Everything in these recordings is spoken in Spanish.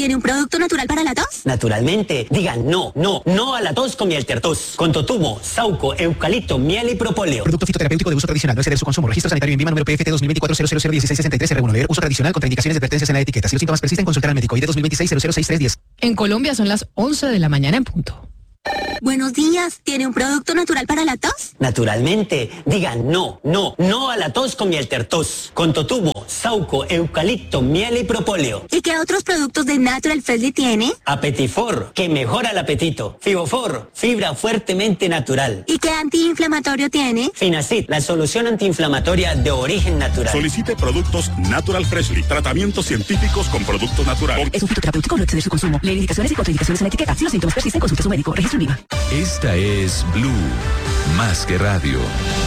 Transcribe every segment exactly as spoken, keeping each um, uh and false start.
¿tiene un producto natural para la tos? Naturalmente. Digan no, no, no a la tos con miel tertos. Con totumo, sauco, eucalipto, miel y propóleo. Producto fitoterapéutico de uso tradicional. No exceder su consumo. Registro sanitario en Vima número P F T dos mil veinticuatro cero cero cero dieciséis sesenta y tres R uno. Leer uso tradicional contra indicaciones de advertencias en la etiqueta. Si los síntomas persisten, consultar al médico. I D dos mil veintiséis cero cero seis tres diez. En Colombia son las once de la mañana en punto. Buenos días, ¿tiene un producto natural para la tos? Naturalmente. Digan no, no, no a la tos con miel tertos. Con totumo, sauco, eucalipto, miel y propóleo. ¿Y qué otros productos de Natural Freshly tiene? Apetifor, que mejora el apetito. Fibofor, fibra fuertemente natural. ¿Y qué antiinflamatorio tiene? Finacid, la solución antiinflamatoria de origen natural. Solicite productos Natural Freshly. Tratamientos científicos con productos naturales. Es un fitoterapéutico, no exceder su consumo. Lee indicaciones y contraindicaciones en la etiqueta. Si los síntomas persisten, consulte a su médico. Registro en Vima. Esta es Blue, más que radio.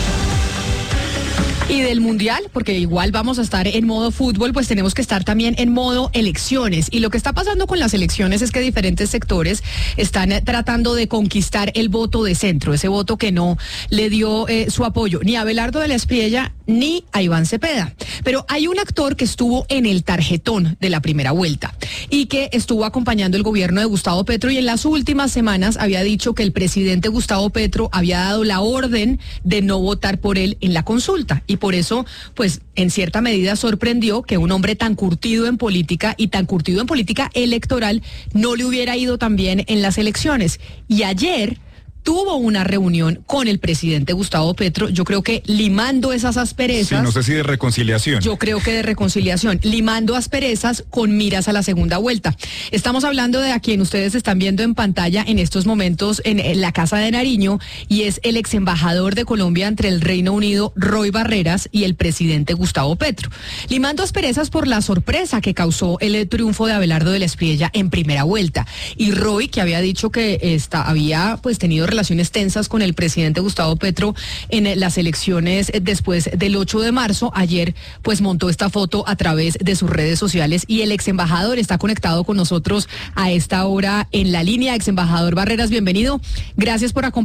Y del Mundial, porque igual vamos a estar en modo fútbol, pues tenemos que estar también en modo elecciones. Y lo que está pasando con las elecciones es que diferentes sectores están eh, tratando de conquistar el voto de centro, ese voto que no le dio eh, su apoyo ni a Abelardo de la Espriella ni a Iván Cepeda. Pero hay un actor que estuvo en el tarjetón de la primera vuelta y que estuvo acompañando el gobierno de Gustavo Petro, y en las últimas semanas había dicho que el presidente Gustavo Petro había dado la orden de no votar por él en la consulta. Y por eso, pues, en cierta medida sorprendió que un hombre tan curtido en política y tan curtido en política electoral no le hubiera ido tan bien en las elecciones. Y ayer tuvo una reunión con el presidente Gustavo Petro, yo creo que limando esas asperezas. Sí, no sé si de reconciliación. Yo creo que de reconciliación, limando asperezas con miras a la segunda vuelta. Estamos hablando de a quien ustedes están viendo en pantalla en estos momentos en, en la Casa de Nariño, y es el ex embajador de Colombia entre el Reino Unido, Roy Barreras, y el presidente Gustavo Petro. Limando asperezas por la sorpresa que causó el triunfo de Abelardo de la Espriella en primera vuelta. Y Roy, que había dicho que esta, había pues tenido relaciones tensas con el presidente Gustavo Petro en las elecciones después del ocho de marzo, ayer pues montó esta foto a través de sus redes sociales, y el ex embajador está conectado con nosotros a esta hora en la línea. Ex embajador Barreras, bienvenido. Gracias por acompañarnos.